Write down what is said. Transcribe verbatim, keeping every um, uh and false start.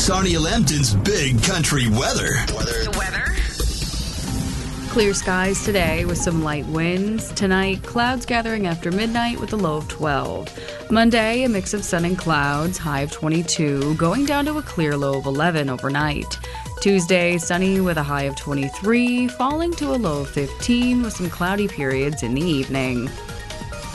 Sonia Lambton's Big Country Weather. Weather. The weather. Clear skies today with some light winds. Tonight, clouds gathering after midnight with a low of twelve. Monday, a mix of sun and clouds, high of twenty-two, going down to a clear low of eleven overnight. Tuesday, sunny with a high of twenty-three, falling to a low of fifteen with some cloudy periods in the evening.